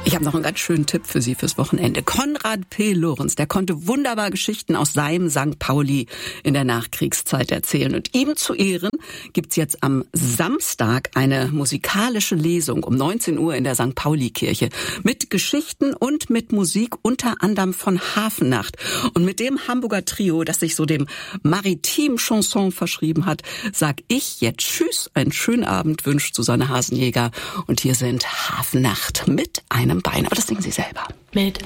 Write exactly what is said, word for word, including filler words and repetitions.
Ich habe noch einen ganz schönen Tipp für Sie fürs Wochenende. Konrad P. Lorenz, der konnte wunderbar Geschichten aus seinem Sankt Pauli in der Nachkriegszeit erzählen. Und ihm zu Ehren gibt's jetzt am Samstag eine musikalische Lesung um neunzehn Uhr in der Sankt Pauli-Kirche mit Geschichten und mit Musik, unter anderem von Hafennacht. Und mit dem Hamburger Trio, das sich so dem Maritim-Chanson verschrieben hat, sag ich jetzt Tschüss, einen schönen Abend wünscht Susanne Hasenjäger. Und hier sind Hafennacht mit einem Bein. Aber das singen Sie selber. Mit